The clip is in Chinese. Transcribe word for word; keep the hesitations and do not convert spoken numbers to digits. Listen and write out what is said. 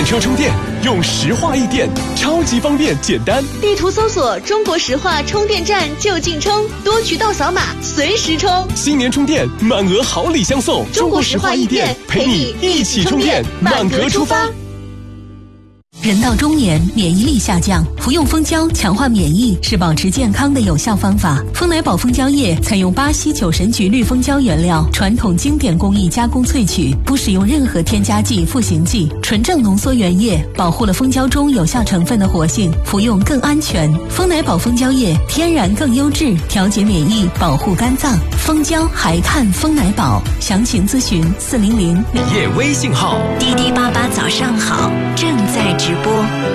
电车充电用石化易电，超级方便简单。 地图搜索中国石化充电站就近充，多渠道扫码随时充。 新年充电满额好礼相送， 中国石化易电陪你一起充电，满格出发。 人到中年，免疫力下降，服用蜂胶强化免疫是保持健康的有效方法。蜂奶宝蜂胶液采用巴西酒神菊绿蜂胶原料，传统经典工艺加工萃取，不使用任何添加剂、赋形剂，纯正浓缩原液，保护了蜂胶中有效成分的活性，服用更安全。蜂奶宝蜂胶液天然更优质，调节免疫，保护肝脏。蜂胶还看蜂奶宝，详情咨询四零零。 业微信号滴滴八八早上好，正在直播。